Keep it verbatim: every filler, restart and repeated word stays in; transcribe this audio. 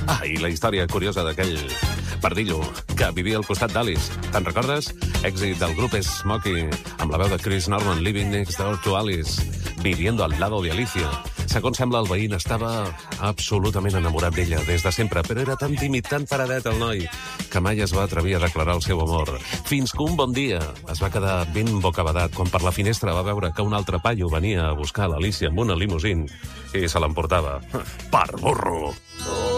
Ah, i la història curiosa d'aquell pardillo que vivia al costat d'Alice. Te'n recordes? Èxit del grup Smokey, amb la veu de Chris Norman, Living Next Door to Alice, viviendo al lado de Alicia. Segons sembla, el veí estava absolutament enamorat d'ella des de sempre, però era tan tímid, tan paradet el noi, que mai es va atrevir a declarar el seu amor. Fins que un bon dia es va quedar ben bocabadat quan per la finestra va veure que un altre paio venia a buscar l'Alicia amb una limusín i se l'emportava. Per burro!